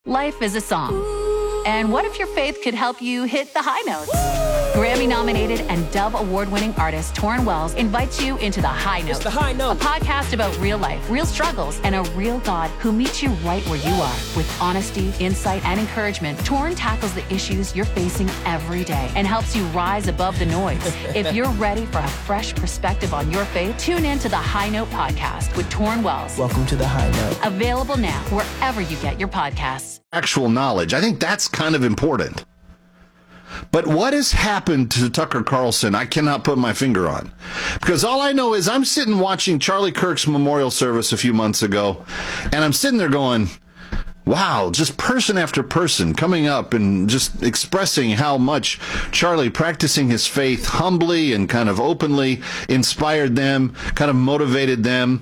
Life is a song. And what if your faith could help you hit the high notes? Grammy-nominated and Dove Award-winning artist Torrin Wells invites you into The High Note. It's The High Note. A podcast about real life, real struggles, and a real God who meets you right where you are. With honesty, insight, and encouragement, Torrin tackles the issues you're facing every day and helps you rise above the noise. If you're ready for a fresh perspective on your faith, tune in to The High Note podcast with Torrin Wells. Welcome to The High Note. Available now wherever you get your podcasts. Actual knowledge. I think that's kind of important. But what has happened to Tucker Carlson, I cannot put my finger on. Because all I know is I'm sitting watching Charlie Kirk's memorial service a few months ago, and I'm sitting there going, wow, just person after person coming up and just expressing how much Charlie, practicing his faith humbly and kind of openly, inspired them, kind of motivated them.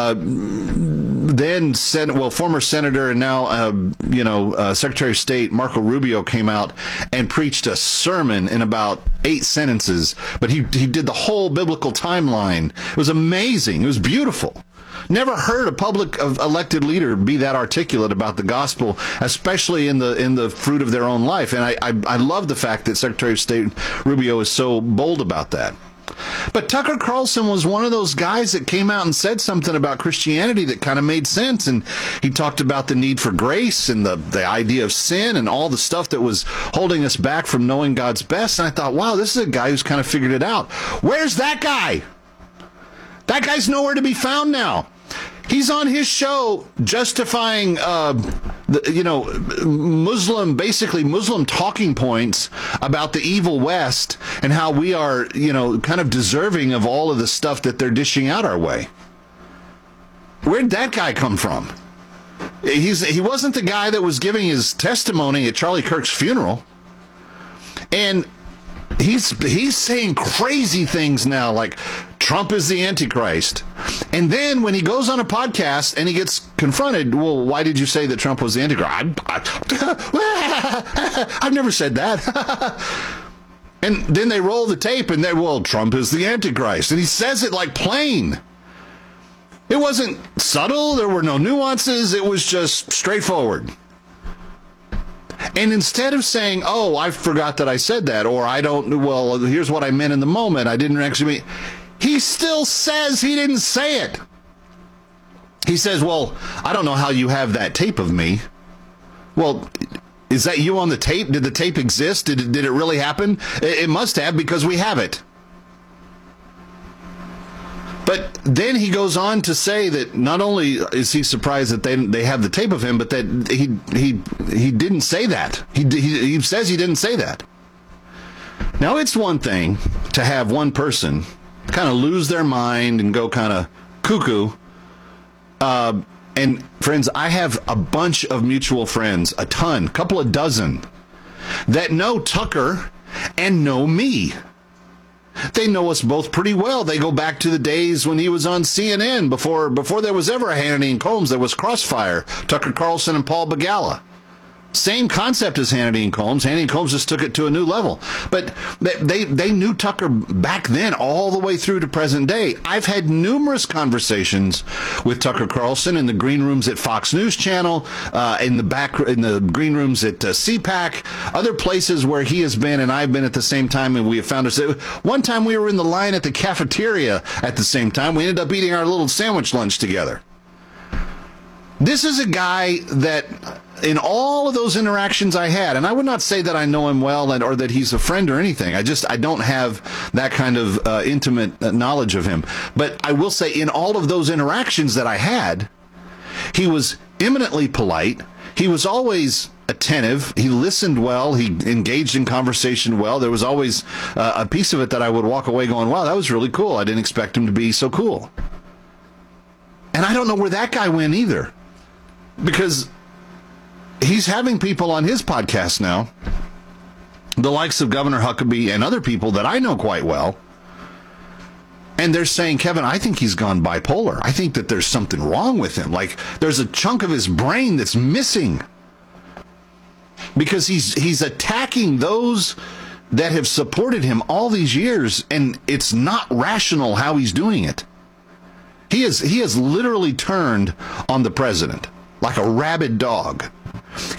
Then, former Senator and now, Secretary of State Marco Rubio came out and preached a sermon in about 8 sentences. But he did the whole biblical timeline. It was amazing. It was beautiful. Never heard a public elected leader be that articulate about the gospel, especially in the fruit of their own life. And I love the fact that Secretary of State Rubio is so bold about that. But Tucker Carlson was one of those guys that came out and said something about Christianity that kind of made sense. And he talked about the need for grace and the idea of sin and all the stuff that was holding us back from knowing God's best. And I thought, wow, this is a guy who's kind of figured it out. Where's that guy? That guy's nowhere to be found now. He's on his show justifying, Muslim talking points about the evil West and how we are, kind of deserving of all of the stuff that they're dishing out our way. Where'd that guy come from? He wasn't the guy that was giving his testimony at Charlie Kirk's funeral. And he's saying crazy things now, like Trump is the Antichrist. And then when he goes on a podcast and he gets confronted, well, why did you say that Trump was the Antichrist? I've never said that. And then they roll the tape and Trump is the Antichrist. And he says it like plain. It wasn't subtle. There were no nuances. It was just straightforward. And instead of saying, oh, I forgot that I said that, or here's what I meant in the moment, I didn't actually mean, he still says he didn't say it. He says, well, I don't know how you have that tape of me. Well, is that you on the tape? Did the tape exist? Did it really happen? It must have, because we have it. But then he goes on to say that not only is he surprised that they have the tape of him, but that he didn't say that. He says he didn't say that. Now, it's one thing to have one person kind of lose their mind and go kind of cuckoo. And friends, I have a bunch of mutual friends, a couple of dozen, that know Tucker and know me. They know us both pretty well. They go back to the days when he was on CNN, before there was ever a Hannity and Combs. There was Crossfire, Tucker Carlson and Paul Begala. Same concept as Hannity and Combs. Hannity and Combs just took it to a new level. But they knew Tucker back then all the way through to present day. I've had numerous conversations with Tucker Carlson in the green rooms at Fox News Channel, in the green rooms at CPAC, other places where he has been and I've been at the same time, and we have found ourselves. One time we were in the line at the cafeteria at the same time. We ended up eating our little sandwich lunch together. This is a guy that, in all of those interactions I had, and I would not say that I know him well or that he's a friend or anything. I don't have that kind of intimate knowledge of him. But I will say, in all of those interactions that I had, he was eminently polite. He was always attentive. He listened well. He engaged in conversation well. There was always a piece of it that I would walk away going, wow, that was really cool. I didn't expect him to be so cool. And I don't know where that guy went either. Because he's having people on his podcast now, the likes of Governor Huckabee and other people that I know quite well, and they're saying, Kevin, I think he's gone bipolar. I think that there's something wrong with him. Like, there's a chunk of his brain that's missing. Because he's attacking those that have supported him all these years, and it's not rational how he's doing it. He has literally turned on the president like a rabid dog.